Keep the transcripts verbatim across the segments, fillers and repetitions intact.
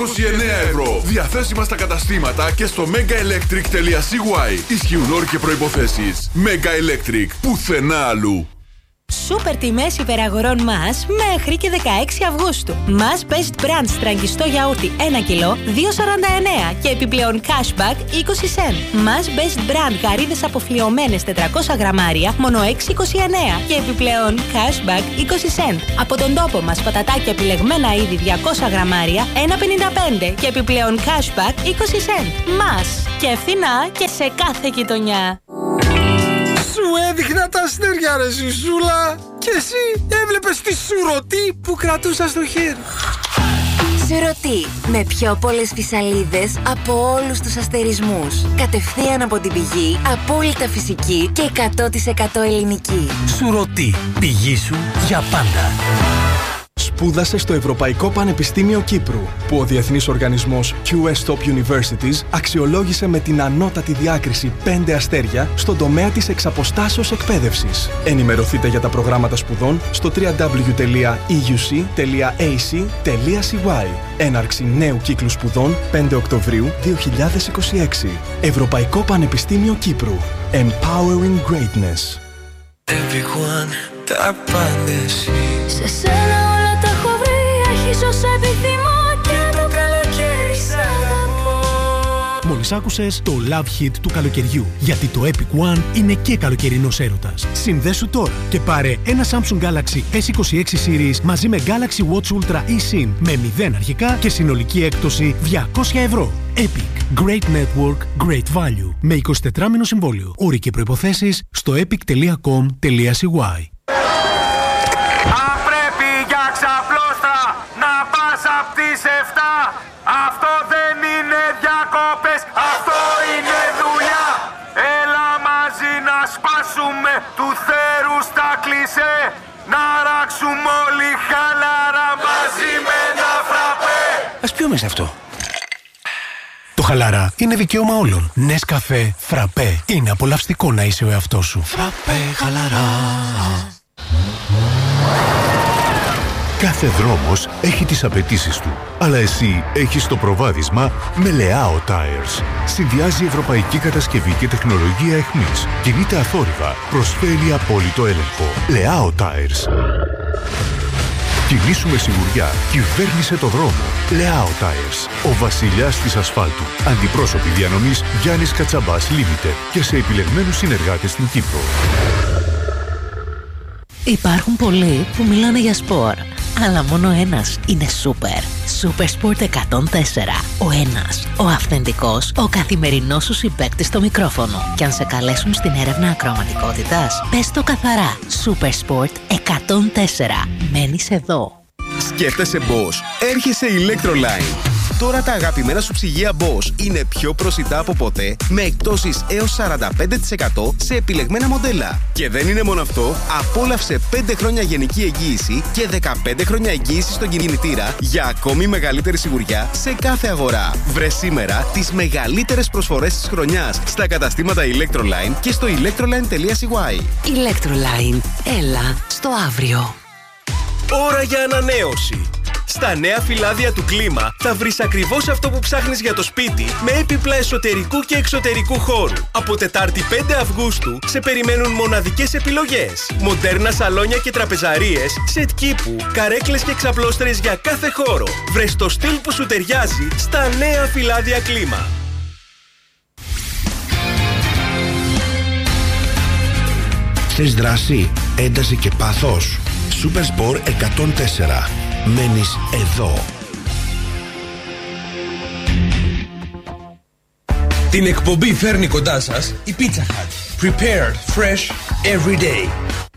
είκοσι εννέα ευρώ. Διαθέσιμα στα καταστήματα και στο megaelectric τελείαcy. Ισχύουν όροι και προϋποθέσεις. Mega Electric. Πουθενά αλλού. Σούπερ τιμές υπεραγορών μας μέχρι και δεκαέξι Αυγούστου. Μας Best Brand στραγγιστό γιαούρτι ένα κιλό δύο σαράντα εννέα και επιπλέον cashback είκοσι σεντ. Μας Best Brand γαρίδες αποφλιωμένες τετρακόσια γραμμάρια μόνο έξι είκοσι εννέα και επιπλέον cashback είκοσι σεντ. Από τον τόπο μας πατατάκια επιλεγμένα είδη διακόσια γραμμάρια ένα πενήντα πέντε και επιπλέον cashback είκοσι σεντ. Μας και φθηνά και σε κάθε γειτονιά. Σου έδειχνα τα αστέρια ρε Ζησούλα και εσύ έβλεπες τη σουρωτή που κρατούσα στο χέρι. Σουρωτή, με πιο πολλές φυσαλίδες από όλους τους αστερισμούς. Κατευθείαν από την πηγή, απόλυτα φυσική και εκατό τοις εκατό ελληνική. Σουρωτή, πηγή σου για πάντα. Σπούδασε στο Ευρωπαϊκό Πανεπιστήμιο Κύπρου, που ο διεθνής οργανισμός κιου ες Top Universities αξιολόγησε με την ανώτατη διάκριση πέντε αστέρια στον τομέα της εξαποστάσεως εκπαίδευσης. Ενημερωθείτε για τα προγράμματα σπουδών στο double-u double-u double-u τελεία ι γιου σι τελεία έι σι τελεία σι γουάι. Έναρξη νέου κύκλου σπουδών πέντε Οκτωβρίου δύο χιλιάδες είκοσι έξι. Ευρωπαϊκό Πανεπιστήμιο Κύπρου. Empowering Greatness. Everyone, τα πάντα εσύ. Σε σένα όλα τα έχω βρει, έχεις όσα επιθυμώ και το καλοκαίρι σ' αγαπώ. Μόλις άκουσες το Love Hit του καλοκαιριού, γιατί το Epic One είναι και καλοκαιρινός έρωτας. Συνδέσου τώρα και πάρε ένα Samsung Galaxy ες είκοσι έξι Series μαζί με Galaxy Watch Ultra eSIM με μηδέν αρχικά και συνολική έκπτωση διακόσια ευρώ. Epic. Great Network, Great Value. Με εικοσιτετράμηνο συμβόλαιο. Όροι και προϋποθέσεις στο epic τελεία com τελεία σι γουάι. Αν πρέπει για ξαπλώστρα να πας απ' τις εφτά, αυτό δεν είναι διακόπες, αυτό είναι δουλειά. Έλα μαζί να σπάσουμε του θέρου στα κλισέ, να ράξουμε όλοι χαλαρά μαζί με ένα φραπέ. Ας πιούμε σε αυτό. Το χαλαρά είναι δικαίωμα όλων. Νεσκαφέ, φραπέ. Είναι απολαυστικό να είσαι ο εαυτός σου. Φραπέ χαλαρά. Κάθε δρόμος έχει τις απαιτήσεις του. Αλλά εσύ έχεις το προβάδισμα με Λεάο Tires. Συνδυάζει ευρωπαϊκή κατασκευή και τεχνολογία εχμής. Κινείται αθόρυβα. Προσφέρει απόλυτο έλεγχο. Λεάο Tires. Κινήσου με σιγουριά. Κυβέρνησε το δρόμο. Λεάο Tires. Ο βασιλιάς της ασφάλτου. Αντιπρόσωποι διανομής Γιάννης Κατσαμπάς Limited και σε επιλεγμένους συνεργάτες στην Κύπρο. Υπάρχουν πολλοί που μιλάνε για σπορ, αλλά μόνο ένας είναι σούπερ. Super Sport εκατόν τέσσερα. Ο ένας, ο αυθεντικός, ο καθημερινός σου συμπαίκτης στο μικρόφωνο. Κι αν σε καλέσουν στην έρευνα ακροαματικότητας, πες το καθαρά. Super Sport εκατόν τέσσερα. Μένεις εδώ. Σκέφτεσαι Bosch? Έρχεσαι Electroline. Τώρα τα αγαπημένα σου ψυγεία Bosch είναι πιο προσιτά από ποτέ, με εκπτώσεις έως σαράντα πέντε τοις εκατό σε επιλεγμένα μοντέλα. Και δεν είναι μόνο αυτό, απόλαυσε πέντε χρόνια γενική εγγύηση και δεκαπέντε χρόνια εγγύηση στον κινητήρα για ακόμη μεγαλύτερη σιγουριά σε κάθε αγορά. Βρε σήμερα τις μεγαλύτερες προσφορές της χρονιάς στα καταστήματα Electroline και στο electroline τελεία σι γουάι. Electroline. Έλα στο αύριο. Ώρα για ανανέωση. Στα νέα φυλάδια του Κλίμα θα βρεις ακριβώς αυτό που ψάχνεις για το σπίτι, με έπιπλα εσωτερικού και εξωτερικού χώρου. Από Τετάρτη πέντε Αυγούστου σε περιμένουν μοναδικές επιλογές. Μοντέρνα σαλόνια και τραπεζαρίες, σετ κήπου, καρέκλες και ξαπλώστρες για κάθε χώρο. Βρες το στυλ που σου ταιριάζει στα νέα φυλάδια Κλίμα. Θες δράση, ένταση και πάθος? Super Sport εκατόν τέσσερα. Μένεις εδώ. Την εκπομπή φέρνει κοντά σας η Pizza Hut. Prepared fresh every day.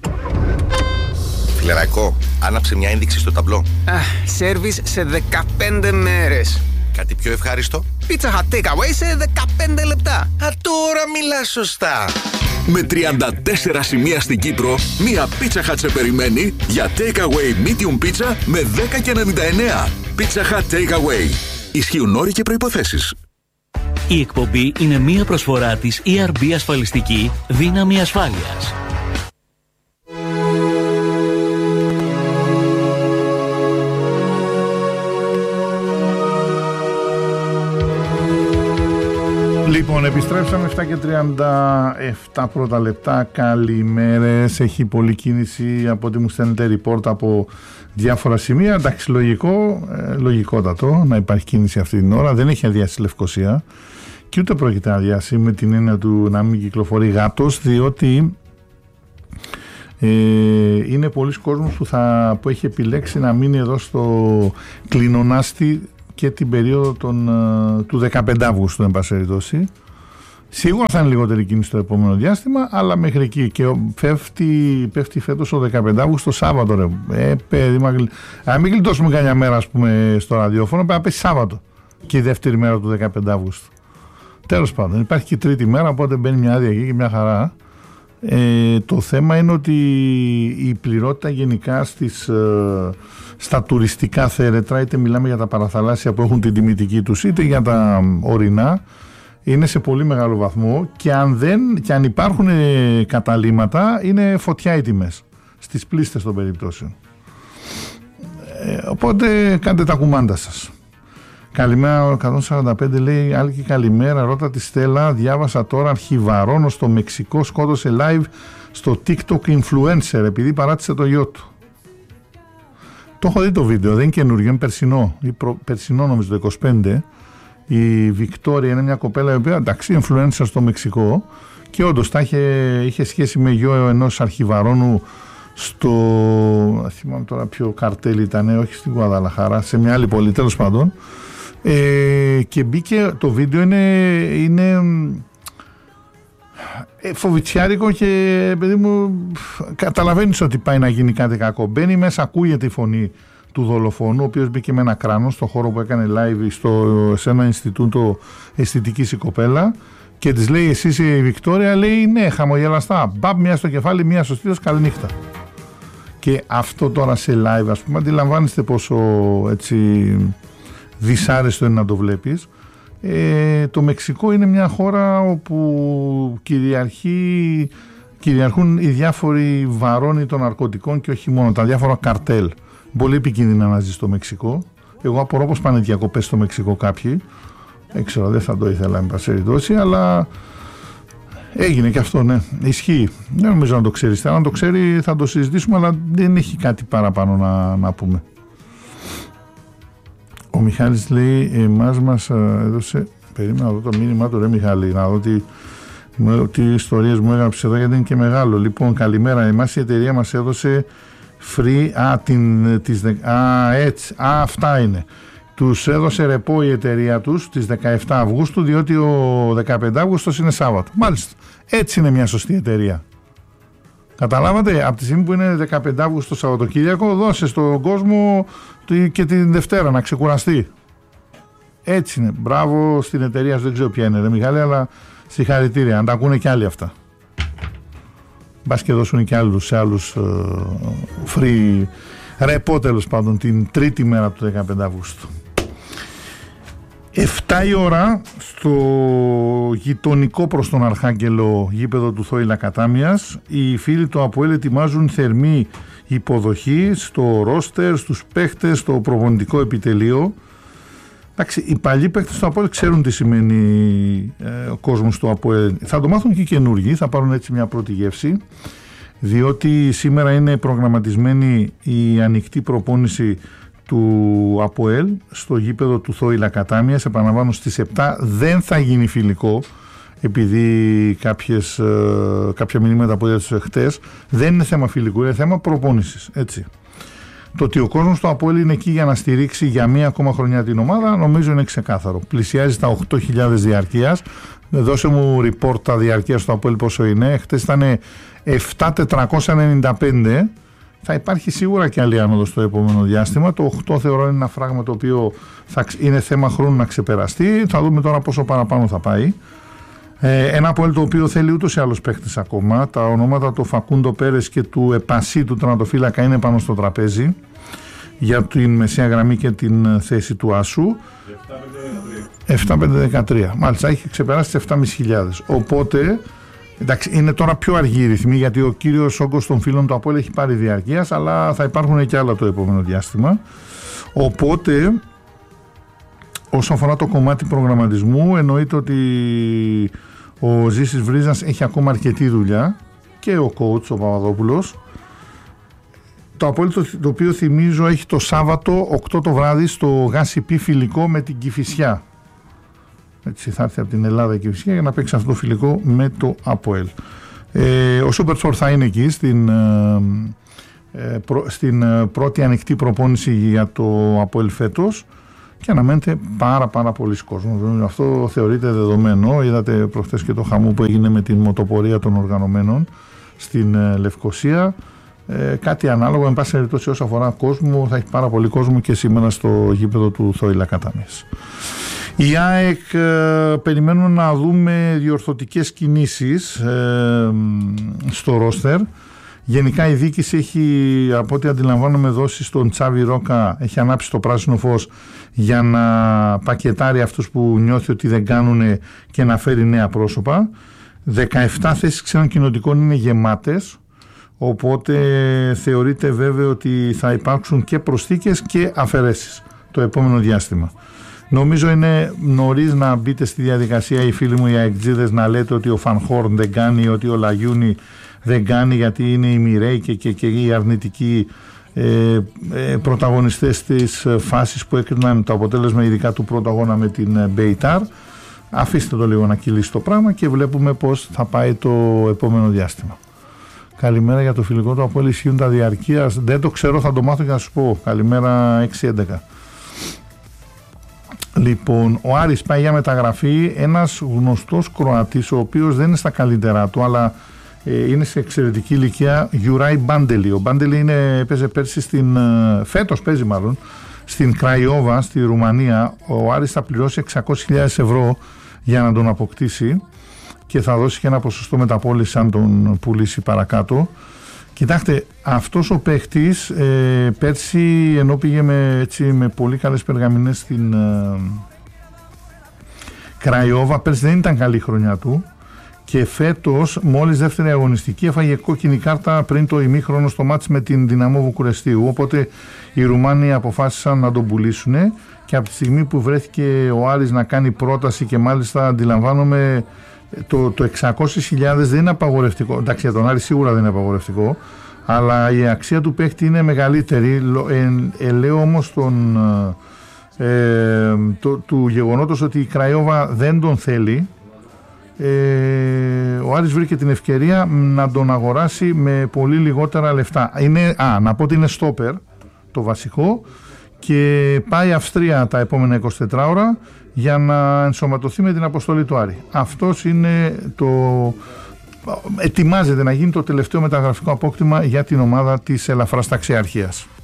Φιλεραϊκό, άναψε μια ένδειξη στο ταμπλό. Σέρβις σε δεκαπέντε μέρες. Κάτι πιο ευχάριστο? Pizza Hut Takeaway σε δεκαπέντε λεπτά. Α, τώρα μιλάς σωστά. Με τριάντα τέσσερα σημεία στην Κύπρο, μία Pizza Hut σε περιμένει για Takeaway Medium Pizza με δέκα και ενενήντα εννέα. Pizza Hut Takeaway. Ισχύουν όροι και προϋποθέσεις. Η εκπομπή είναι μία προσφορά της ι αρ μπι Ασφαλιστική Δύναμη Ασφάλειας. Λοιπόν, επιστρέψαμε εφτά και τριάντα επτά πρώτα λεπτά. Καλημέρες. Έχει πολλή κίνηση από ό,τι μου στέλνετε report από διάφορα σημεία. Εντάξει, λογικό, ε, λογικότατο να υπάρχει κίνηση αυτή την ώρα. Δεν έχει αδειάσει η Λευκοσία και ούτε πρόκειται να αδειάσει με την έννοια του να μην κυκλοφορεί γάτος, διότι ε, είναι πολλοί κόσμος που, θα, που έχει επιλέξει να μείνει εδώ στο Κλινονάστη και την περίοδο των, του δεκαπέντε Αυγούστου, εν πάση περιπτώσει. Σίγουρα θα είναι λιγότερη κίνηση το επόμενο διάστημα, αλλά μέχρι εκεί. Και πέφτει, πέφτει φέτος ο δεκαπέντε Αυγούστου Σάββατο. Ρε. Ε, παιδί, αν μην γλιτώσουμε καμιά μέρα, ας πούμε, στο ραδιόφωνο, πρέπει να πέσει Σάββατο. Και η δεύτερη μέρα του δεκαπέντε Αυγούστου. Τέλος πάντων, υπάρχει και η τρίτη μέρα, οπότε μπαίνει μια άδεια εκεί και μια χαρά. Ε, το θέμα είναι ότι η πληρότητα γενικά στις, ε, στα τουριστικά θέρετρα, είτε μιλάμε για τα παραθαλάσσια που έχουν την τιμητική τους, είτε για τα ορεινά, είναι σε πολύ μεγάλο βαθμό, και αν, δεν, και αν υπάρχουν ε, καταλύματα, είναι φωτιά οι τιμές στις πλήστες των περιπτώσεων. Ε, οπότε κάντε τα κουμάντα σας. Καλημέρα, εκατόν σαράντα πέντε λέει Άλκη, καλημέρα, ρώτα τη Στέλλα, διάβασα τώρα αρχιβαρώνος στο Μεξικό σκότωσε live στο TikTok influencer επειδή παράτησε το γιο του. Το έχω δει το βίντεο, δεν είναι καινούργιο, είναι περσινό, ή προ, περσινό νομίζω το είκοσι πέντε. Η Βικτόρια είναι μια κοπέλα η οποία, εντάξει, influencer στο Μεξικό, και όντως τα είχε, είχε σχέση με γιο ενός αρχιβαρώνου στο, θυμάμαι τώρα ποιο καρτέλ ήταν, όχι στην Γουαδαλαχάρα, σε μια άλλη πόλη, τέλος πάντων. Ε, και μπήκε, το βίντεο είναι, είναι ε, φοβητσιάρικο, και παιδί μου καταλαβαίνεις ότι πάει να γίνει κάτι κακό. Μπαίνει μέσα, ακούγεται η φωνή του δολοφόνου, ο οποίος μπήκε με ένα κράνο στο χώρο που έκανε live στο, σε ένα Ινστιτούτο αισθητικής η κοπέλα, και της λέει εσύ είσαι η Βικτόρια, λέει ναι, χαμογελαστά, μπαμ, μία στο κεφάλι, μία στο στήθος, καληνύχτα. Και αυτό τώρα σε live, ας πούμε, αντιλαμβάνεστε πόσο έτσι δυσάρεστο είναι να το βλέπεις. Ε, το Μεξικό είναι μια χώρα όπου κυριαρχεί, κυριαρχούν οι διάφοροι βαρώνοι των ναρκωτικών, και όχι μόνο, τα διάφορα καρτέλ. Πολύ επικίνδυνα να ζει στο Μεξικό. Εγώ απορώ πως πάνε διακοπές στο Μεξικό κάποιοι. Δεν ξέρω, δεν θα το ήθελα εν πάση περιπτώσει, αλλά έγινε και αυτό, ναι. Ισχύει. Δεν νομίζω να το ξέρεις. Αν το ξέρει θα το συζητήσουμε, αλλά δεν έχει κάτι παραπάνω να, να πούμε. Ο Μιχάλης λέει, εμάς μας έδωσε, περίμενα να δω το μήνυμά του, ρε Μιχάλη, να δω τι, τι ιστορίες μου έγραψε εδώ, γιατί είναι και μεγάλο. Λοιπόν, καλημέρα, εμάς η εταιρεία μας έδωσε free, α, την, τις, α, έτσι, α, αυτά είναι. Τους έδωσε ρεπό η εταιρεία τους τις δεκαεφτά Αυγούστου, διότι ο δεκαπέντε Αυγούστος είναι Σάββατο. Μάλιστα, έτσι είναι μια σωστή εταιρεία. Καταλάβατε, από τη στιγμή που είναι δεκαπέντε Αυγούστου Σαββατοκύριακο, δώσε στον κόσμο και την Δευτέρα να ξεκουραστεί. Έτσι είναι. Μπράβο στην εταιρεία σου, δεν ξέρω ποια είναι, ρε Μιχάλη, αλλά συγχαρητήρια. Αν τα ακούνε και άλλοι αυτά. Μπας και δώσουν και άλλους, σε άλλους uh, free ρεπό, τέλος πάντων, την τρίτη μέρα του δεκαπέντε Αυγούστου. εφτά η ώρα στο γειτονικό προς τον Αρχάγγελο γήπεδο του Θόηλα Κατάμιας, οι φίλοι του ΑΠΟΕΛ ετοιμάζουν θερμή υποδοχή στο ρόστερ, στους παίχτες, στο προπονητικό επιτελείο. Εντάξει, οι παλιοί παίχτες του ΑΠΟΕΛ ξέρουν τι σημαίνει ε, ο κόσμος του ΑΠΟΕΛ. Θα το μάθουν και οι καινούργοι, θα πάρουν έτσι μια πρώτη γεύση, διότι σήμερα είναι προγραμματισμένη η ανοιχτή προπόνηση του ΑΠΟΕΛ στο γήπεδο του Θόηλα Κατάμιας. Επαναλαμβάνω, στις επτά δεν θα γίνει φιλικό, επειδή κάποιες, κάποια μηνύματα που έδωσε χτες, δεν είναι θέμα φιλικού, είναι θέμα προπόνησης, έτσι. Το ότι ο κόσμος του ΑΠΟΕΛ είναι εκεί για να στηρίξει για μία ακόμα χρονιά την ομάδα, νομίζω είναι ξεκάθαρο. Πλησιάζει στα οκτώ χιλιάδες διαρκείας. Δώσε μου report τα διαρκείας του ΑΠΟΕΛ πόσο είναι. Χτες ήταν επτά χιλιάδες τετρακόσια ενενήντα πέντε. Θα υπάρχει σίγουρα και άλλη άνοδο στο επόμενο διάστημα. Το οκτώ θεωρώ είναι ένα φράγμα το οποίο θα είναι θέμα χρόνου να ξεπεραστεί. Θα δούμε τώρα πόσο παραπάνω θα πάει. Ε, ένα ΑΠΟΕΛ το οποίο θέλει ούτως ή άλλως παίχτες ακόμα. Τα ονόματα του Φακούντο Πέρες και του Επασί, του τερματοφύλακα, είναι πάνω στο τραπέζι για την μεσαία γραμμή και την θέση του Άσου. επτά χιλιάδες πεντακόσια δεκατρία. Μάλιστα, έχει ξεπεράσει τις επτά χιλιάδες πεντακόσια. Οπότε, εντάξει, είναι τώρα πιο αργή η ρυθμή, γιατί ο κύριος όγκος των φίλων του ΑΠΟΕΛ έχει πάρει διαρκείας, αλλά θα υπάρχουν και άλλα το επόμενο διάστημα. Οπότε Όσον αφορά το κομμάτι προγραμματισμού, εννοείται ότι ο Ζήσης Βρίζας έχει ακόμα αρκετή δουλειά και ο coach ο Παπαδόπουλος. Το απόλυτο το οποίο θυμίζω έχει το Σάββατο οκτώ το βράδυ στο Γάσι Πι φιλικό με την Κηφισιά. Έτσι θα έρθει από την Ελλάδα η Κηφισιά για να παίξει αυτό το φιλικό με το ΑΠΟΕΛ. Ε, ο Super Sport θα είναι εκεί στην, ε, προ, στην πρώτη ανοιχτή προπόνηση για το ΑΠΟΕΛ φέτος και αναμένεται πάρα πάρα πολλοί κόσμος. Αυτό θεωρείται δεδομένο. Είδατε προχθές και το χαμό που έγινε με την μοτοπορία των οργανωμένων στην ε, Λευκοσία. Ε, κάτι ανάλογο, εν πάση περιπτώσει, όσο αφορά κόσμο, θα έχει πάρα πολύ κόσμο και σήμερα στο γήπεδο του Θόηλα Κατάμιας. Η ΑΕΚ ε, περιμένουμε να δούμε διορθωτικές κινήσεις ε, στο ρόστερ. Γενικά η διοίκηση έχει, από ό,τι αντιλαμβάνομαι, δώσει στον Τσάβι Ρόκα, έχει ανάψει το πράσινο φως για να πακετάρει αυτούς που νιώθει ότι δεν κάνουν και να φέρει νέα πρόσωπα. δεκαεπτά θέσεις ξένων κοινοτικών είναι γεμάτες, οπότε θεωρείται βέβαιο ότι θα υπάρξουν και προσθήκες και αφαιρέσεις το επόμενο διάστημα. Νομίζω είναι νωρίς να μπείτε στη διαδικασία, οι φίλοι μου οι αεκτζίδες, να λέτε ότι ο Φανχόρν δεν κάνει, ότι ο Λαγιούνι δεν κάνει, γιατί είναι οι Μιρέι και, και, και οι αρνητικοί ε, ε, πρωταγωνιστές της φάσης που έκριναν το αποτέλεσμα ειδικά του πρώτου αγώνα με την Μπέιταρ. Αφήστε το λίγο να κυλήσει το πράγμα και βλέπουμε πώς θα πάει το επόμενο διάστημα. Καλημέρα για το φιλικό του ΑΠΟΕΛ, ισχύουν τα διαρκείας? Δεν το ξέρω, θα το μάθω και να σου πω. Καλημέρα έξι έντεκα. Λοιπόν, ο Άρης πάει για μεταγραφή, ένας γνωστός Κροατής, ο οποίος δεν είναι στα καλύτερά του, αλλά ε, είναι σε εξαιρετική ηλικία, Γιουράι Μπάντελι. Ο Μπάντελι είναι, έπαιζε πέρσι στην, φέτος παίζει μάλλον, στην Κραϊόβα, στη Ρουμανία. Ο Άρης θα πληρώσει εξακόσιες χιλιάδες ευρώ για να τον αποκτήσει και θα δώσει και ένα ποσοστό μεταπώληση αν τον πουλήσει παρακάτω. Κοιτάξτε, αυτός ο παίχτης ε, πέρσι, ενώ πήγε με, έτσι, με πολύ καλές περγαμηνές στην ε, Κραϊόβα, πέρσι δεν ήταν καλή χρονιά του και φέτος μόλις δεύτερη αγωνιστική έφαγε κόκκινη κάρτα πριν το ημίχρονο στο μάτς με την Δυναμό Βουκουρεστίου, οπότε οι Ρουμάνοι αποφάσισαν να τον πουλήσουν και από τη στιγμή που βρέθηκε ο Άρης να κάνει πρόταση και μάλιστα αντιλαμβάνομαι Το, το εξακόσιες χιλιάδες δεν είναι απαγορευτικό. Εντάξει, για τον Άρη σίγουρα δεν είναι απαγορευτικό, αλλά η αξία του παίχτη είναι μεγαλύτερη. Ε, ε, λέω όμως τον, ε, το, του γεγονότος ότι η Κραϊόβα δεν τον θέλει. Ε, ο Άρης βρήκε την ευκαιρία να τον αγοράσει με πολύ λιγότερα λεφτά. Είναι, α, να πω ότι είναι στόπερ το βασικό και πάει Αυστρία τα επόμενα εικοσιτέσσερις ώρα για να ενσωματωθεί με την αποστολή του Άρη. Αυτός είναι το... ετοιμάζεται να γίνει το τελευταίο μεταγραφικό απόκτημα για την ομάδα της ελαφράς ταξιαρχίας.